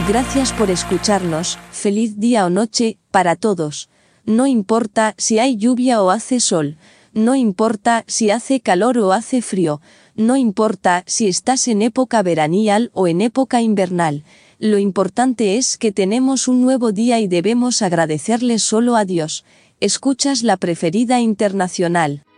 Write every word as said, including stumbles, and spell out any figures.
Gracias por escucharnos, feliz día o noche, para todos. No importa si hay lluvia o hace sol, no importa si hace calor o hace frío, no importa si estás en época veranial o en época invernal, lo importante es que tenemos un nuevo día y debemos agradecerle solo a Dios. Escuchas La Preferida Internacional.